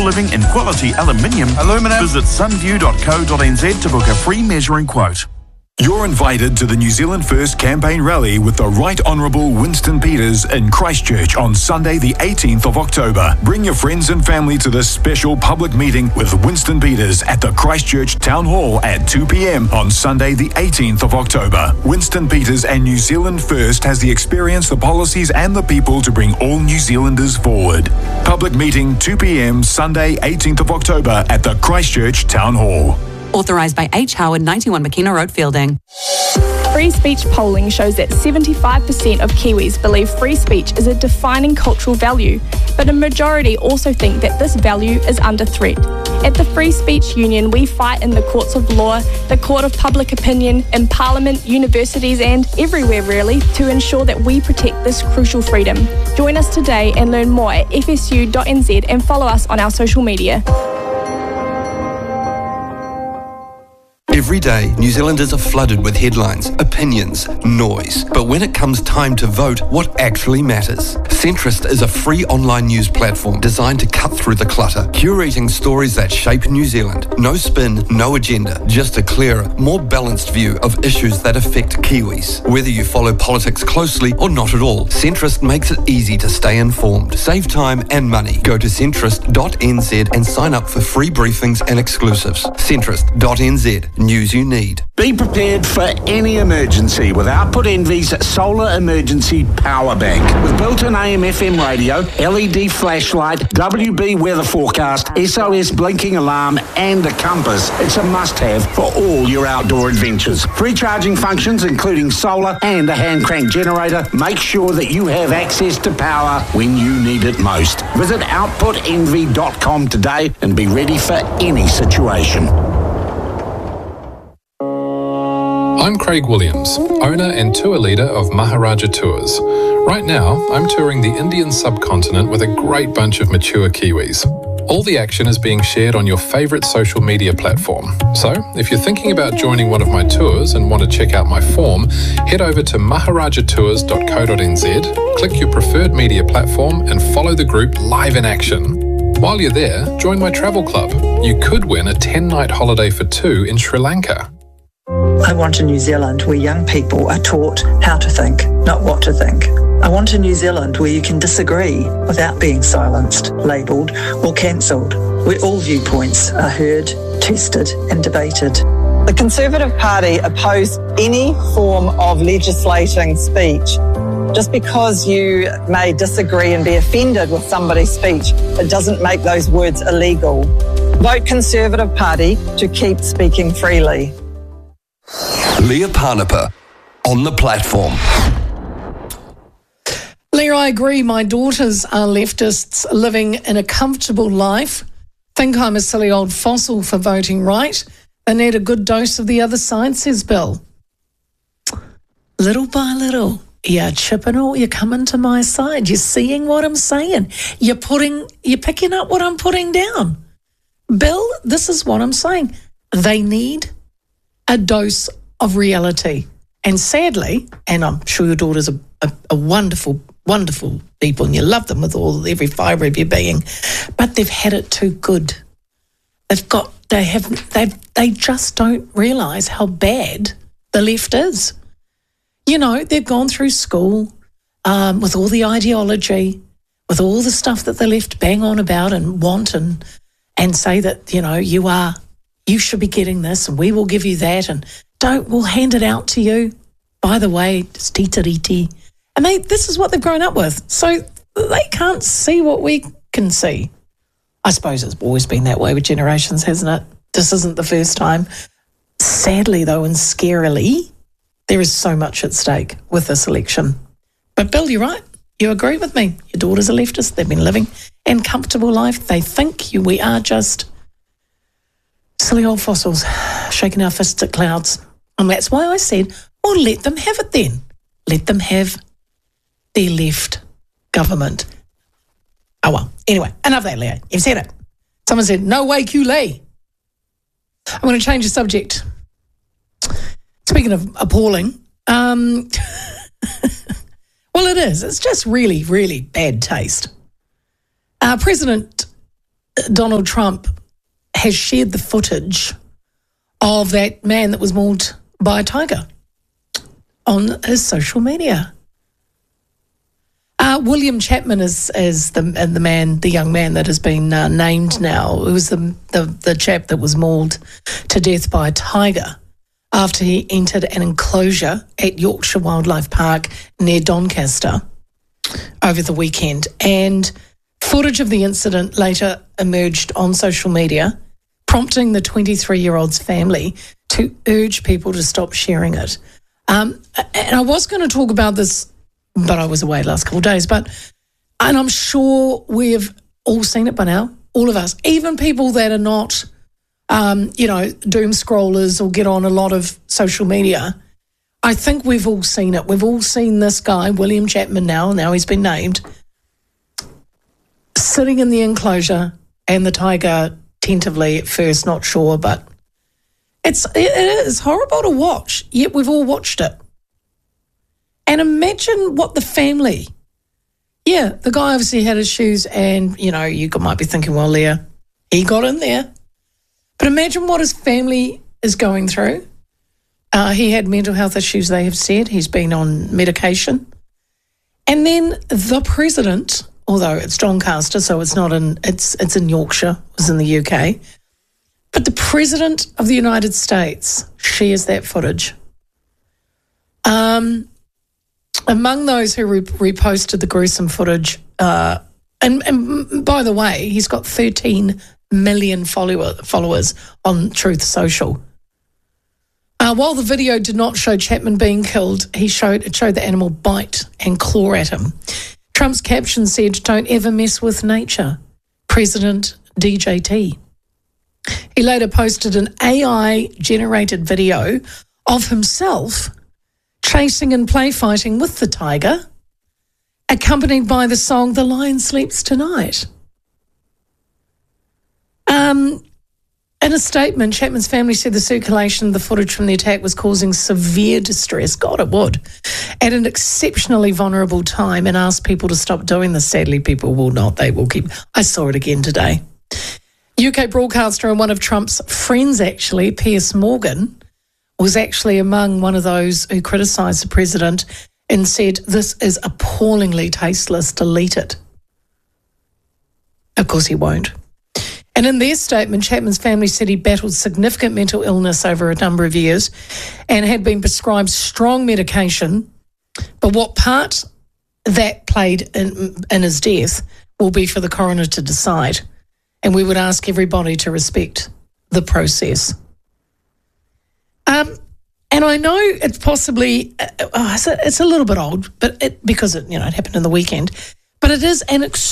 living in quality aluminium. Aluminum. Visit sunview.co.nz to book a free measuring quote. You're invited to the New Zealand First campaign rally with the Right Honourable Winston Peters in Christchurch on Sunday the 18th of October. Bring your friends and family to this special public meeting with Winston Peters at the Christchurch Town Hall at 2 p.m. on Sunday the 18th of October. Winston Peters and New Zealand First has the experience, the policies and the people to bring all New Zealanders forward. Public meeting 2 p.m. Sunday 18th of October at the Christchurch Town Hall. Authorised by H. Howard, 91 McKenna Road, Fielding. Free speech polling shows that 75% of Kiwis believe free speech is a defining cultural value, but a majority also think that this value is under threat. At the Free Speech Union, we fight in the courts of law, the court of public opinion, in Parliament, universities and everywhere really to ensure that we protect this crucial freedom. Join us today and learn more at fsu.nz and follow us on our social media. Every day, New Zealanders are flooded with headlines, opinions, noise. But when it comes time to vote, what actually matters? Centrist is a free online news platform designed to cut through the clutter, curating stories that shape New Zealand. No spin, no agenda, just a clearer, more balanced view of issues that affect Kiwis. Whether you follow politics closely or not at all, Centrist makes it easy to stay informed. Save time and money. Go to centrist.nz and sign up for free briefings and exclusives. Centrist.nz. News you need. Be prepared for any emergency with Output Envy's Solar Emergency Power Bank. With built-in AM/FM radio, LED flashlight, WB weather forecast, SOS blinking alarm and a compass, it's a must-have for all your outdoor adventures. Free charging functions including solar and a hand-crank generator make sure that you have access to power when you need it most. Visit outputenvy.com today and be ready for any situation. I'm Craig Williams, owner and tour leader of Maharaja Tours. Right now, I'm touring the Indian subcontinent with a great bunch of mature Kiwis. All the action is being shared on your favourite social media platform. So, if you're thinking about joining one of my tours and want to check out my form, head over to maharajatours.co.nz, click your preferred media platform and follow the group live in action. While you're there, join my travel club. You could win a 10-night holiday for two in Sri Lanka. I want a New Zealand where young people are taught how to think, not what to think. I want a New Zealand where you can disagree without being silenced, labelled or cancelled, where all viewpoints are heard, tested and debated. The Conservative Party oppose any form of legislating speech. Just because you may disagree and be offended with somebody's speech, it doesn't make those words illegal. Vote Conservative Party to keep speaking freely. Leah Parnapa on the platform. Leah, I agree. My daughters are leftists living in a comfortable life. Think I'm a silly old fossil for voting right. They need a good dose of the other side, says Bill. Little by little, you're chipping or you're coming to my side. You're seeing what I'm saying. You're picking up what I'm putting down. Bill, this is what I'm saying. They need a dose of reality. And sadly, and I'm sure your daughters are wonderful, wonderful people and you love them with every fibre of your being, but they've had it too good. They just don't realise how bad the left is. You know, they've gone through school with all the ideology, with all the stuff that the left bang on about and want and say that, you know, you should be getting this and we will give you that and we'll hand it out to you. By the way, it's tee-ta-ree-tee. And this is what they've grown up with. So they can't see what we can see. I suppose it's always been that way with generations, hasn't it? This isn't the first time. Sadly, though, and scarily, there is so much at stake with this election. But Bill, you're right. You agree with me. Your daughters are leftists. They've been living a comfortable life. They think we are just silly old fossils shaking our fists at clouds. And that's why I said, well, let them have it then. Let them have their left government. Oh, well. Anyway, enough of that, Leo. You've said it. Someone said, no way, Q-Lay. I'm going to change the subject. Speaking of appalling, well, it is. It's just really, really bad taste. President Donald Trump has shared the footage of that man that was mauled by a tiger on his social media. William Chapman is the young man that has been named now. It was the chap that was mauled to death by a tiger after he entered an enclosure at Yorkshire Wildlife Park near Doncaster over the weekend. And footage of the incident later emerged on social media, prompting the 23-year-old's family to urge people to stop sharing it. And I was going to talk about this, but I was away the last couple of days. And I'm sure we've all seen it by now, all of us, even people that are not, doom scrollers or get on a lot of social media. I think we've all seen it. We've all seen this guy, William Chapman now he's been named, sitting in the enclosure and the tiger tentatively at first, not sure, but it is horrible to watch, yet we've all watched it. And imagine what the family, the guy obviously had his shoes and, you might be thinking, well, Leah, he got in there. But imagine what his family is going through. He had mental health issues, they have said. He's been on medication. And then the president, although it's Doncaster, so it's not it's in Yorkshire, it was in the UK. But the president of the United States shares that footage. Among those who reposted the gruesome footage, and by the way, he's got 13 million followers on Truth Social. While the video did not show Chapman being killed, it showed the animal bite and claw at him. Trump's caption said, "Don't ever mess with nature, President DJT." He later posted an AI-generated video of himself chasing and play fighting with the tiger, accompanied by the song "The Lion Sleeps Tonight." In a statement, Chapman's family said the circulation of the footage from the attack was causing severe distress, God, it would, at an exceptionally vulnerable time, and asked people to stop doing this. Sadly, people will not. They will keep. I saw it again today. UK broadcaster and one of Trump's friends, actually, Piers Morgan, was actually among one of those who criticised the president and said, "This is appallingly tasteless, delete it." Of course he won't. And in their statement, Chapman's family said he battled significant mental illness over a number of years and had been prescribed strong medication. But what part that played in his death will be for the coroner to decide. And we would ask everybody to respect the process. And I know it's possibly, it's a little bit old, but because it happened in the weekend. But it is an